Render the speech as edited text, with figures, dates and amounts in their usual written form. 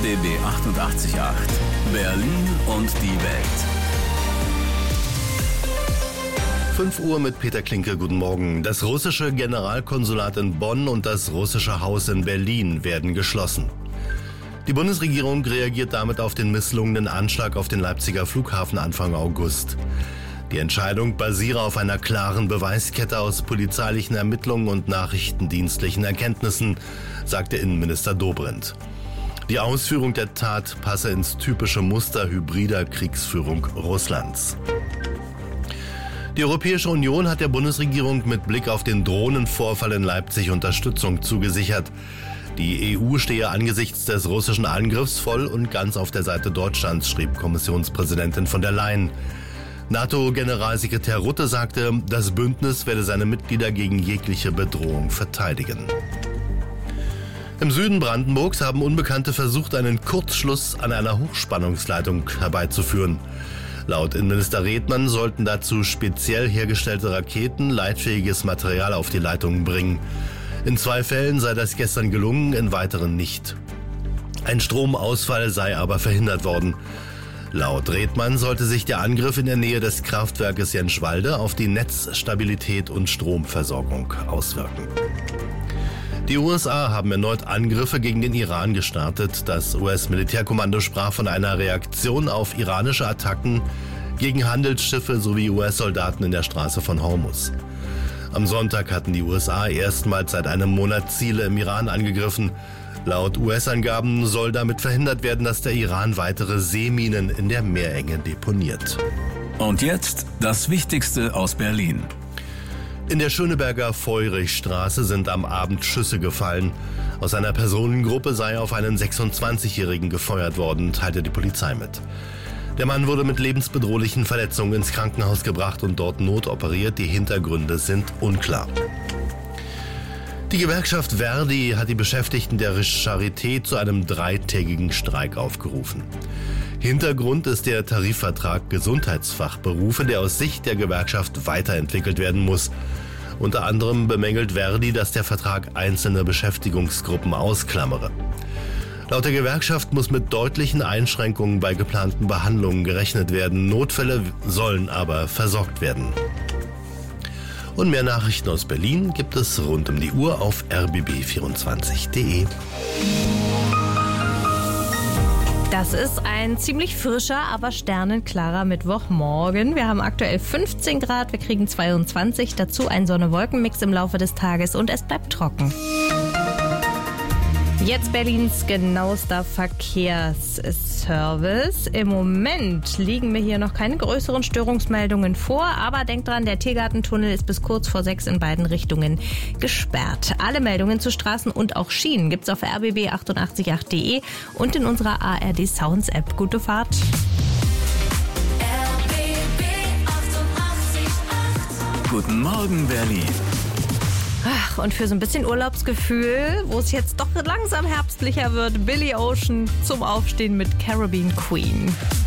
RBB 88.8 Berlin und die Welt. 5 Uhr mit Peter Klinke, guten Morgen. Das russische Generalkonsulat in Bonn und das russische Haus in Berlin werden geschlossen. Die Bundesregierung reagiert damit auf den misslungenen Anschlag auf den Leipziger Flughafen Anfang August. Die Entscheidung basiere auf einer klaren Beweiskette aus polizeilichen Ermittlungen und nachrichtendienstlichen Erkenntnissen, sagte Innenminister Dobrindt. Die Ausführung der Tat passe ins typische Muster hybrider Kriegsführung Russlands. Die Europäische Union hat der Bundesregierung mit Blick auf den Drohnenvorfall in Leipzig Unterstützung zugesichert. Die EU stehe angesichts des russischen Angriffs voll und ganz auf der Seite Deutschlands, schrieb Kommissionspräsidentin von der Leyen. NATO-Generalsekretär Rutte sagte, das Bündnis werde seine Mitglieder gegen jegliche Bedrohung verteidigen. Im Süden Brandenburgs haben Unbekannte versucht, einen Kurzschluss an einer Hochspannungsleitung herbeizuführen. Laut Innenminister Redmann sollten dazu speziell hergestellte Raketen leitfähiges Material auf die Leitungen bringen. In 2 Fällen sei das gestern gelungen, in weiteren nicht. Ein Stromausfall sei aber verhindert worden. Laut Redmann sollte sich der Angriff in der Nähe des Kraftwerkes Jenschwalde auf die Netzstabilität und Stromversorgung auswirken. Die USA haben erneut Angriffe gegen den Iran gestartet. Das US-Militärkommando sprach von einer Reaktion auf iranische Attacken gegen Handelsschiffe sowie US-Soldaten in der Straße von Hormuz. Am Sonntag hatten die USA erstmals seit einem Monat Ziele im Iran angegriffen. Laut US-Angaben soll damit verhindert werden, dass der Iran weitere Seeminen in der Meerenge deponiert. Und jetzt das Wichtigste aus Berlin. In der Schöneberger Feurichstraße sind am Abend Schüsse gefallen. Aus einer Personengruppe sei auf einen 26-Jährigen gefeuert worden, teilte die Polizei mit. Der Mann wurde mit lebensbedrohlichen Verletzungen ins Krankenhaus gebracht und dort notoperiert. Die Hintergründe sind unklar. Die Gewerkschaft Verdi hat die Beschäftigten der Charité zu einem 3-tägigen Streik aufgerufen. Hintergrund ist der Tarifvertrag Gesundheitsfachberufe, der aus Sicht der Gewerkschaft weiterentwickelt werden muss. Unter anderem bemängelt Verdi, dass der Vertrag einzelne Beschäftigungsgruppen ausklammere. Laut der Gewerkschaft muss mit deutlichen Einschränkungen bei geplanten Behandlungen gerechnet werden. Notfälle sollen aber versorgt werden. Und mehr Nachrichten aus Berlin gibt es rund um die Uhr auf rbb24.de. Das ist ein ziemlich frischer, aber sternenklarer Mittwochmorgen. Wir haben aktuell 15 Grad, wir kriegen 22, dazu ein Sonne-Wolken-Mix im Laufe des Tages und es bleibt trocken. Jetzt Berlins genauester Verkehrsservice. Im Moment liegen mir hier noch keine größeren Störungsmeldungen vor, aber denkt dran, der Tiergartentunnel ist bis kurz vor 6 in beiden Richtungen gesperrt. Alle Meldungen zu Straßen und auch Schienen gibt's auf rbb888.de und in unserer ARD Sounds App. Gute Fahrt. RBB 88.8 Guten Morgen, Berlin. Ach, und für so ein bisschen Urlaubsgefühl, wo es jetzt doch langsam herbstlicher wird, Billy Ocean zum Aufstehen mit Caribbean Queen.